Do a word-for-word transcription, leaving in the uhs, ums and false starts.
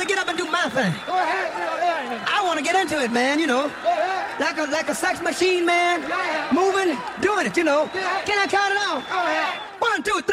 to get up and do my thing. I want to get into it, man, you know. Like a like a sex machine, man. Moving, doing it, you know. Can I count it out? One, two, three.